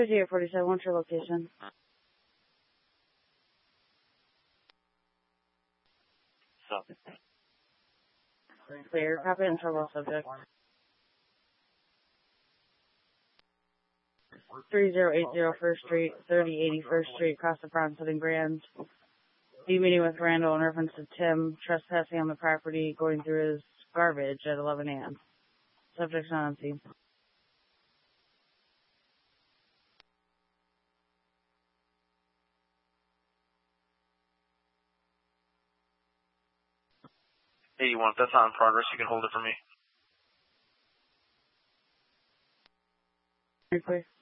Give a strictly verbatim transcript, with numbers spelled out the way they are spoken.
fifty-eight forty-seven, what's your location? So. Clear. Copy and trouble subject. three zero eight zero First Street, thirty eighty First Street, Costa Bronx, Southern Grand. Be meeting with Randall in reference to Tim trespassing on the property, going through his garbage at eleven a m Subject's not on scene. eighty-one, if that's not in progress, you can hold it for me. Very quick.